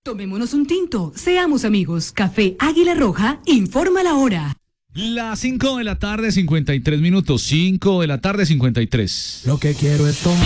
Tomémonos un tinto, seamos amigos. Café Águila Roja informa la hora. Las 5 de la tarde, 53 minutos. 5 de la tarde, 53. Lo que quiero es tomar.